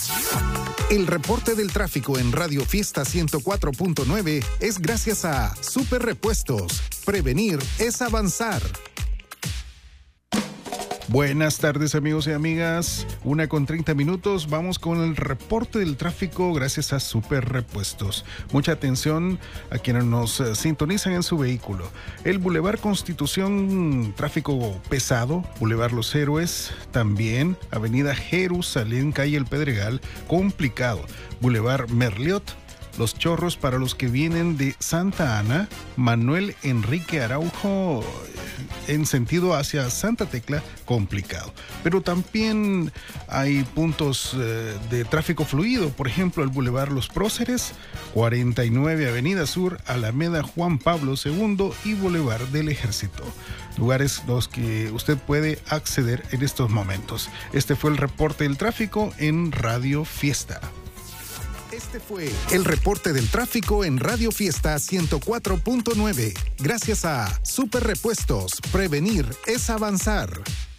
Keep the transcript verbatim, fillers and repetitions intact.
El reporte del tráfico en Radio Fiesta ciento cuatro punto nueve es gracias a Super Repuestos. Prevenir es avanzar. Buenas tardes, amigos y amigas. Una con treinta minutos. Vamos con el reporte del tráfico gracias a Super Repuestos. Mucha atención a quienes nos eh, sintonizan en su vehículo. El Boulevard Constitución, tráfico pesado. Boulevard Los Héroes, también. Avenida Jerusalén, calle El Pedregal, complicado. Boulevard Merliot, Los Chorros para los que vienen de Santa Ana. Manuel Enrique Araujo, en sentido hacia Santa Tecla, complicado. Pero también hay puntos eh, de tráfico fluido, por ejemplo el Boulevard Los Próceres, cuarenta y nueve Avenida Sur, Alameda Juan Pablo segundo y Boulevard del Ejército. Lugares los que usted puede acceder en estos momentos. Este fue el reporte del tráfico en Radio Fiesta. Este fue el reporte del tráfico en Radio Fiesta ciento cuatro punto nueve. Gracias a Super Repuestos. Prevenir es avanzar.